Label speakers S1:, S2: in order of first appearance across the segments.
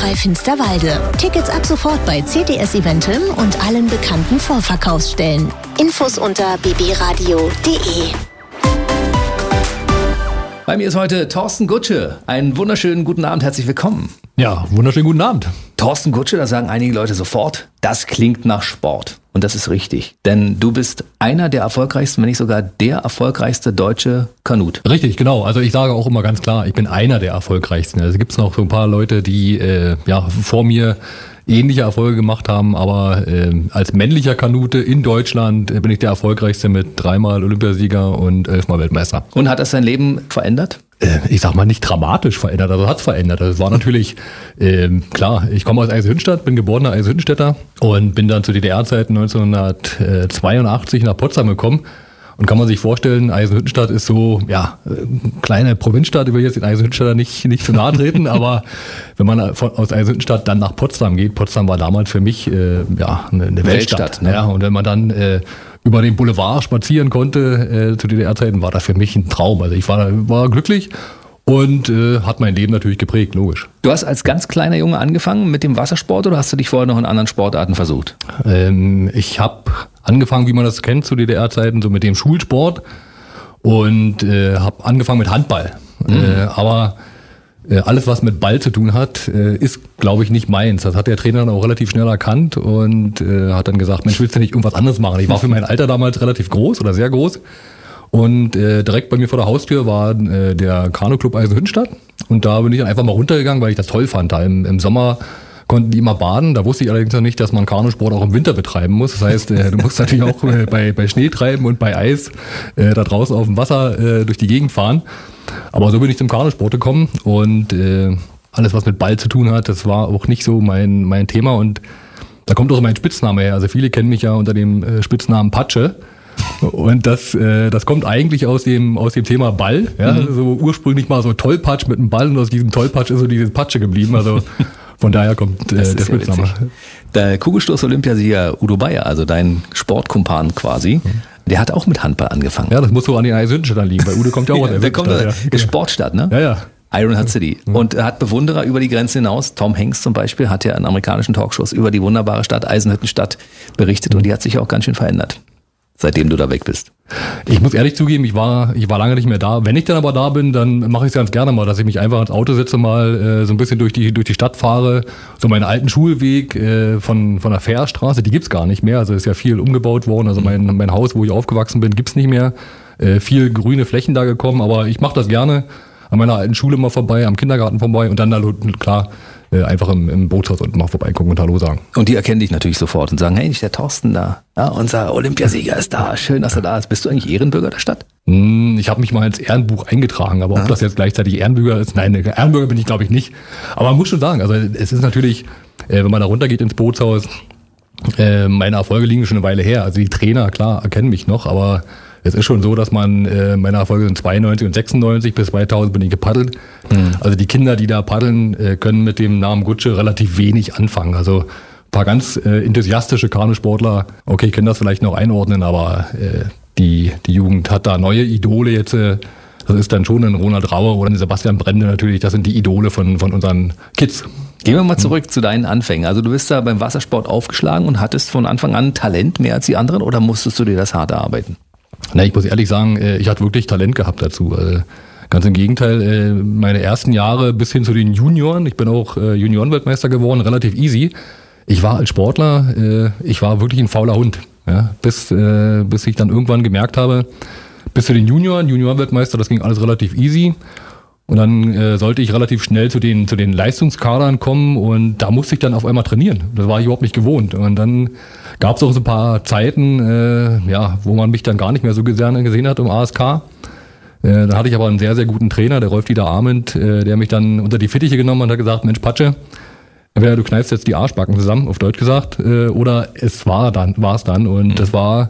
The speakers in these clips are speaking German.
S1: Reiterei Finsterwalde. Tickets ab sofort bei CTS Eventim und allen bekannten Vorverkaufsstellen. Infos unter bbradio.de.
S2: Bei mir ist heute Thorsten Gutsche. Einen wunderschönen guten Abend, herzlich willkommen.
S3: Ja, wunderschönen guten Abend.
S2: Thorsten Gutsche, da sagen einige Leute sofort, das klingt nach Sport. Und das ist richtig, denn du bist einer der erfolgreichsten, wenn nicht sogar der erfolgreichste deutsche Kanut.
S3: Richtig, genau. Also ich sage auch immer ganz klar, ich bin einer der erfolgreichsten. Also gibt es noch so ein paar Leute, die vor mir ähnliche Erfolge gemacht haben, aber als männlicher Kanute in Deutschland bin ich der erfolgreichste mit 3-mal Olympiasieger und 11-mal Weltmeister.
S2: Und hat das dein Leben verändert?
S3: Ich sag mal nicht dramatisch verändert, also hat es verändert. Das war natürlich, klar, ich komme aus Eisenhüttenstadt, bin geborener Eisenhüttenstädter und bin dann zu DDR-Zeiten 1982 nach Potsdam gekommen. Und kann man sich vorstellen, Eisenhüttenstadt ist so, kleine Provinzstadt, ich will jetzt den Eisenhüttenstädter nicht zu nahe treten, aber wenn man aus Eisenhüttenstadt dann nach Potsdam geht, Potsdam war damals für mich, eine Weltstadt. Ne? Ja, und wenn man dann, über den Boulevard spazieren konnte, zu DDR-Zeiten, war das für mich ein Traum. Also ich war glücklich und hat mein Leben natürlich geprägt, logisch.
S2: Du hast als ganz kleiner Junge angefangen mit dem Wassersport oder hast du dich vorher noch in anderen Sportarten versucht?
S3: Ich habe angefangen, wie man das kennt, zu DDR-Zeiten, so mit dem Schulsport und habe angefangen mit Handball. Aber alles, was mit Ball zu tun hat, ist, glaube ich, nicht meins. Das hat der Trainer dann auch relativ schnell erkannt und hat dann gesagt, Mensch, willst du nicht irgendwas anderes machen? Ich war für mein Alter damals relativ groß oder sehr groß. Und direkt bei mir vor der Haustür war der Kanuclub Eisenhüttenstadt. Und da bin ich dann einfach mal runtergegangen, weil ich das toll fand. Da im Sommer konnten die immer baden. Da wusste ich allerdings noch nicht, dass man Kanusport auch im Winter betreiben muss. Das heißt, du musst natürlich auch bei Schnee treiben und bei Eis da draußen auf dem Wasser durch die Gegend fahren. Aber so bin ich zum Kanusport gekommen und alles, was mit Ball zu tun hat, das war auch nicht so mein Thema. Und da kommt auch mein Spitzname her. Also viele kennen mich ja unter dem Spitznamen Patsche. Und das kommt eigentlich aus dem Thema Ball. Ja? So ursprünglich mal so Tollpatsch mit einem Ball und aus diesem Tollpatsch ist so diese Patsche geblieben. Also von daher kommt der Spitzname.
S2: Der Kugelstoß-Olympiasieger Udo Bayer, also dein Sportkumpan quasi, der hat auch mit Handball angefangen.
S3: Ja, das muss so an den Eisenhüttenstädtern liegen, weil Udo kommt ja auch aus der
S2: kommt ist Sportstadt, ne?
S3: Ja.
S2: Ironheart City. Und hat Bewunderer über die Grenze hinaus. Tom Hanks zum Beispiel hat ja in amerikanischen Talkshows über die wunderbare Stadt Eisenhüttenstadt berichtet und die hat sich auch ganz schön verändert, seitdem du da weg bist.
S3: Ich muss ehrlich zugeben, ich war lange nicht mehr da. Wenn ich dann aber da bin, dann mache ich es ganz gerne mal, dass ich mich einfach ins Auto setze, mal so ein bisschen durch die Stadt fahre. So meinen alten Schulweg von der Fährstraße, die gibt's gar nicht mehr. Also ist ja viel umgebaut worden. Also mein Haus, wo ich aufgewachsen bin, gibt's nicht mehr. Viel grüne Flächen da gekommen, aber ich mache das gerne. An meiner alten Schule mal vorbei, am Kindergarten vorbei und dann klar einfach im Bootshaus unten mal vorbeigucken und Hallo sagen.
S2: Und die erkennen dich natürlich sofort und sagen, hey, nicht der Thorsten da, ja, unser Olympiasieger ist da, schön, dass er da ist. Bist du eigentlich Ehrenbürger der Stadt?
S3: Ich habe mich mal ins Ehrenbuch eingetragen, aber ob das jetzt gleichzeitig Ehrenbürger ist, nein, Ehrenbürger bin ich glaube ich nicht. Aber man muss schon sagen, also es ist natürlich, wenn man da runtergeht ins Bootshaus, meine Erfolge liegen schon eine Weile her. Also die Trainer, klar, erkennen mich noch, aber es ist schon so, dass man, meine Erfolge sind 92 und 96, bis 2000 bin ich gepaddelt. Also die Kinder, die da paddeln, können mit dem Namen Gutsche relativ wenig anfangen. Also ein paar ganz enthusiastische Kanusportler, okay, können das vielleicht noch einordnen, aber die Jugend hat da neue Idole jetzt. Das ist dann schon ein Ronald Rauer oder ein Sebastian Brende natürlich, das sind die Idole von unseren Kids.
S2: Gehen wir mal zurück zu deinen Anfängen. Also du bist da beim Wassersport aufgeschlagen und hattest von Anfang an Talent mehr als die anderen oder musstest du dir das hart erarbeiten?
S3: Na, ich muss ehrlich sagen, ich hatte wirklich Talent gehabt dazu. Ganz im Gegenteil, meine ersten Jahre bis hin zu den Junioren, ich bin auch Juniorenweltmeister geworden, relativ easy. Ich war als Sportler, ich war wirklich ein fauler Hund. Ja, bis ich dann irgendwann gemerkt habe, bis zu den Juniorenweltmeister, das ging alles relativ easy. Und dann sollte ich relativ schnell zu den Leistungskadern kommen und da musste ich dann auf einmal trainieren. Das war ich überhaupt nicht gewohnt. Und dann gab es auch so ein paar Zeiten, wo man mich dann gar nicht mehr so gerne gesehen hat im ASK. Da hatte ich aber einen sehr, sehr guten Trainer, der Rolf-Dieter Arment, der mich dann unter die Fittiche genommen hat und hat gesagt, Mensch Patsche, entweder du kneifst jetzt die Arschbacken zusammen, auf Deutsch gesagt, oder es war es dann. Und das war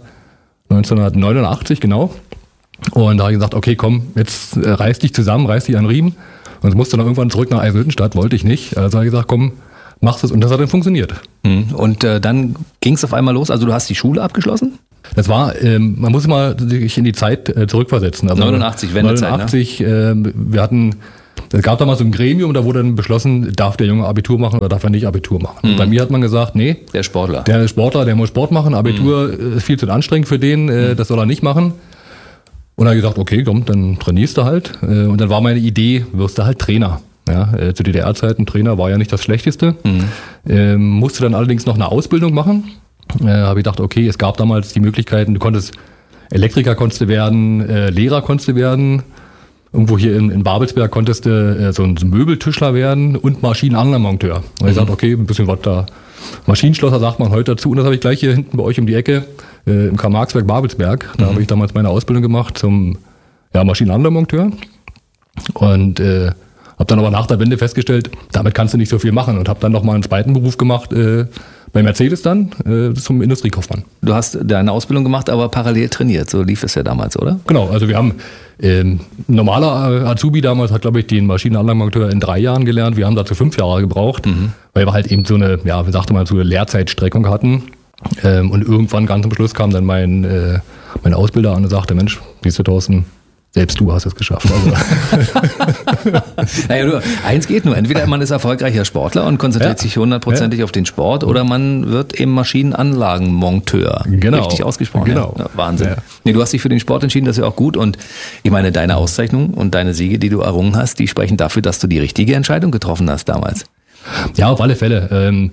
S3: 1989, genau. Und da habe ich gesagt, okay, komm, jetzt reiß dich zusammen, reiß dich an den Riemen. Und es musste dann irgendwann zurück nach Eisenhüttenstadt, wollte ich nicht. Also habe ich gesagt, komm, machst es. Und das hat dann funktioniert.
S2: Und dann ging es auf einmal los. Also du hast die Schule abgeschlossen?
S3: Das war, man muss mal sich in die Zeit zurückversetzen. Also
S2: 89, Wendezeit,
S3: 89, wir hatten Es gab damals so ein Gremium, da wurde dann beschlossen, darf der Junge Abitur machen oder darf er nicht Abitur machen. Und bei mir hat man gesagt, nee.
S2: Der Sportler,
S3: der muss Sport machen. Abitur ist viel zu anstrengend für den, das soll er nicht machen. Und er hat gesagt, okay, komm, dann trainierst du halt. Und dann war meine Idee, wirst du halt Trainer. Ja, zu DDR-Zeiten, Trainer war ja nicht das Schlechteste. Musste dann allerdings noch eine Ausbildung machen. Habe ich gedacht, okay, es gab damals die Möglichkeiten, Elektriker konntest du werden, Lehrer konntest du werden. Irgendwo hier in Babelsberg konntest du so ein Möbeltischler werden und Maschinenanlagenmonteur. Und ich sagte, okay, ein bisschen was da. Maschinenschlosser sagt man heute dazu. Und das habe ich gleich hier hinten bei euch um die Ecke im Karl-Marx-Werk Babelsberg. Da habe ich damals meine Ausbildung gemacht zum Maschinenanlagenmonteur. Und habe dann aber nach der Wende festgestellt, damit kannst du nicht so viel machen. Und habe dann nochmal einen zweiten Beruf gemacht, bei Mercedes dann, zum Industriekaufmann.
S2: Du hast deine Ausbildung gemacht, aber parallel trainiert. So lief es ja damals, oder?
S3: Genau, also wir haben, normaler Azubi damals hat, glaube ich, den Maschinenanlagenmonteur in 3 Jahren gelernt. Wir haben dazu 5 Jahre gebraucht, weil wir halt eben so eine, wie sagte man, so eine Lehrzeitstreckung hatten. Und irgendwann ganz am Schluss kam dann mein Ausbilder an und sagte, Mensch, siehst du, Thorsten, selbst du hast es geschafft. Also.
S2: Naja, eins geht nur. Entweder man ist erfolgreicher Sportler und konzentriert sich 100%ig auf den Sport oder man wird eben Maschinenanlagenmonteur.
S3: Genau.
S2: Richtig ausgesprochen.
S3: Genau.
S2: Ja, Wahnsinn.
S3: Ja.
S2: Nee, du hast dich für den Sport entschieden, das ist ja auch gut. Und ich meine, deine Auszeichnung und deine Siege, die du errungen hast, die sprechen dafür, dass du die richtige Entscheidung getroffen hast damals.
S3: Ja, auf alle Fälle.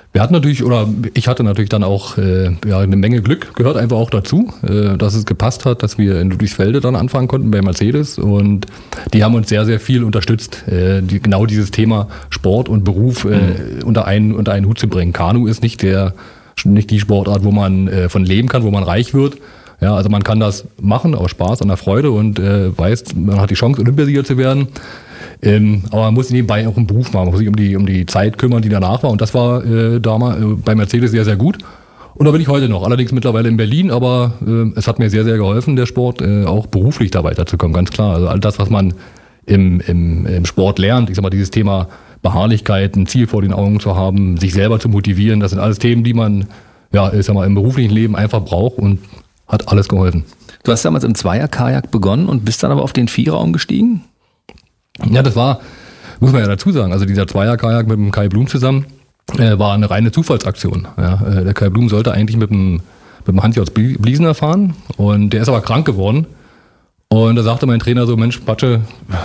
S3: Ich hatte natürlich dann auch eine Menge Glück, gehört einfach auch dazu, dass es gepasst hat, dass wir in Ludwigsfelde dann anfangen konnten bei Mercedes und die haben uns sehr, sehr viel unterstützt, genau dieses Thema Sport und Beruf unter einen Hut zu bringen. Kanu ist nicht die Sportart, wo man von leben kann, wo man reich wird. Ja, also man kann das machen, aus Spaß, an der Freude und weiß, man hat die Chance, Olympiasieger zu werden. Aber man muss nebenbei auch einen Beruf machen, man muss sich um die Zeit kümmern, die danach war. Und das war damals bei Mercedes sehr, sehr gut. Und da bin ich heute noch, allerdings mittlerweile in Berlin, aber es hat mir sehr, sehr geholfen, der Sport, auch beruflich da weiterzukommen, ganz klar. Also all das, was man im Sport lernt, ich sag mal, dieses Thema Beharrlichkeit, ein Ziel vor den Augen zu haben, sich selber zu motivieren, das sind alles Themen, die man im beruflichen Leben einfach braucht und hat alles geholfen.
S2: Du hast damals im Zweier-Kajak begonnen und bist dann aber auf den Vierer umgestiegen?
S3: Ja, das war, muss man ja dazu sagen, also dieser Zweier-Kajak mit dem Kai Blum zusammen war eine reine Zufallsaktion. Ja, der Kai Blum sollte eigentlich mit dem Hans-Jörg Bliesner fahren und der ist aber krank geworden. Und da sagte mein Trainer so, Mensch, Patsche,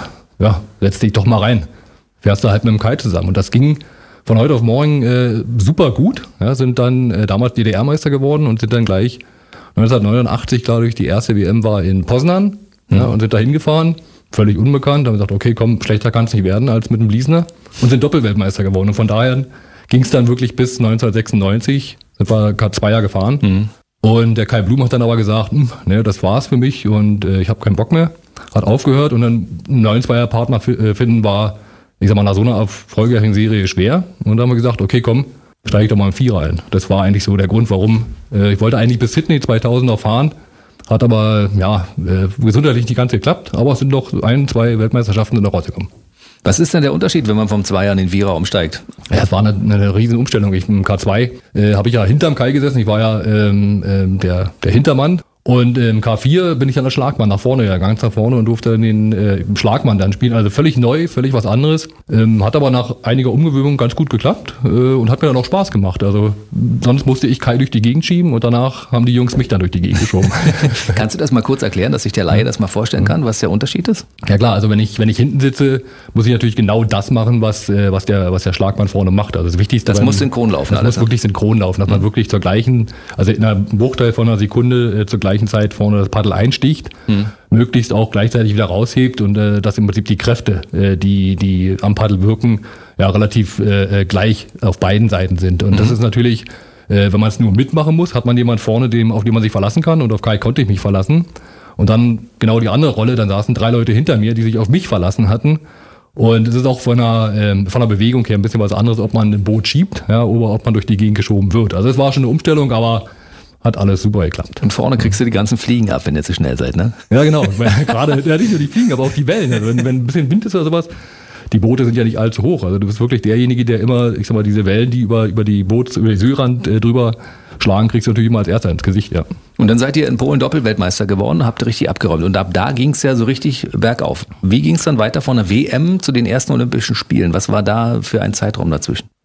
S3: setz dich doch mal rein. Fährst du halt mit dem Kai zusammen. Und das ging von heute auf morgen super gut. Ja, sind dann damals DDR-Meister geworden und sind dann gleich 1989, glaube ich, die erste WM war in Poznan und sind da hingefahren. Völlig unbekannt, haben gesagt, okay, komm, schlechter kann es nicht werden als mit dem Bliesner und sind Doppelweltmeister geworden. Und von daher ging es dann wirklich bis 1996, sind wir K2 gefahren. Und der Kai Blum hat dann aber gesagt, das war's für mich und ich habe keinen Bock mehr. Hat aufgehört und dann einen neuen Zweierpartner finden war, ich sag mal, nach so einer erfolgreichen Serie schwer. Und dann haben wir gesagt, okay, komm, steige ich doch mal im Vierer ein. Das war eigentlich so der Grund, warum. Ich wollte eigentlich bis Sydney 2000 noch fahren. Hat aber, gesundheitlich nicht ganz geklappt, aber es sind noch 1-2 Weltmeisterschaften noch rausgekommen.
S2: Was ist denn der Unterschied, wenn man vom Zweier in den Vierer umsteigt?
S3: Ja, es war eine riesen Umstellung. Im K2 habe ich ja hinterm Kai gesessen, ich war ja der Hintermann. Und im K4 bin ich an der Schlagmann nach vorne gegangen, ganz nach vorne und durfte den Schlagmann dann spielen. Also völlig neu, völlig was anderes. Hat aber nach einiger Umgewöhnung ganz gut geklappt und hat mir dann auch Spaß gemacht. Also sonst musste ich Kai durch die Gegend schieben und danach haben die Jungs mich dann durch die Gegend geschoben.
S2: Kannst du das mal kurz erklären, dass sich der Laie das mal vorstellen kann, was der Unterschied ist?
S3: Ja klar, also wenn ich hinten sitze, muss ich natürlich genau das machen, was der Schlagmann vorne macht. Also das Wichtigste.
S2: Das muss synchron laufen.
S3: Das muss wirklich synchron laufen, dass man wirklich zur gleichen, also in einem Bruchteil von einer Sekunde zur gleichen Zeit vorne das Paddel einsticht, möglichst auch gleichzeitig wieder raushebt und dass im Prinzip die Kräfte, die am Paddel wirken, ja relativ gleich auf beiden Seiten sind. Und das ist natürlich, wenn man es nur mitmachen muss, hat man jemand vorne, auf den man sich verlassen kann und auf Kai konnte ich mich verlassen. Und dann genau die andere Rolle, dann saßen 3 Leute hinter mir, die sich auf mich verlassen hatten. Und es ist auch von der Bewegung her ein bisschen was anderes, ob man ein Boot schiebt, oder ob man durch die Gegend geschoben wird. Also es war schon eine Umstellung, aber hat alles super geklappt.
S2: Und vorne kriegst du die ganzen Fliegen ab, wenn ihr zu schnell seid, ne?
S3: Ja, genau. Gerade nicht nur die Fliegen, aber auch die Wellen. Also wenn ein bisschen Wind ist oder sowas, die Boote sind ja nicht allzu hoch. Also du bist wirklich derjenige, der immer, ich sag mal, diese Wellen, die über den Sühlrand drüber schlagen kriegst du natürlich immer als Erster ins Gesicht, ja.
S2: Und dann seid ihr in Polen Doppelweltmeister geworden, habt richtig abgeräumt. Und ab da ging es ja so richtig bergauf. Wie ging es dann weiter von der WM zu den ersten Olympischen Spielen? Was war da für ein Zeitraum dazwischen?